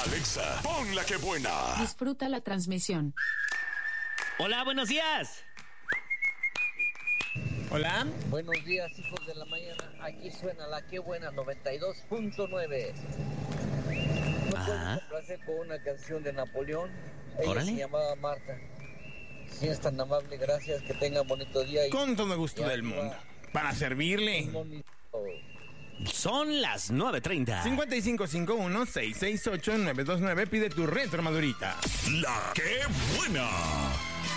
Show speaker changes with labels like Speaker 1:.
Speaker 1: Alexa, pon la que buena.
Speaker 2: Disfruta la transmisión.
Speaker 3: Hola, buenos días.
Speaker 4: Hola.
Speaker 5: Buenos días, hijos de la mañana. Aquí suena la que buena 92.9. ¿Me pueden complacer con una canción de Napoleón? Ella
Speaker 3: Órale.
Speaker 5: se llamaba Marta. Si es tan amable, gracias. Que tengan bonito día.
Speaker 4: Con todo el gusto del mundo. Para servirle.
Speaker 3: Son las 9:30.
Speaker 4: 5551-668-929. Pide tu retro madurita.
Speaker 1: La que buena.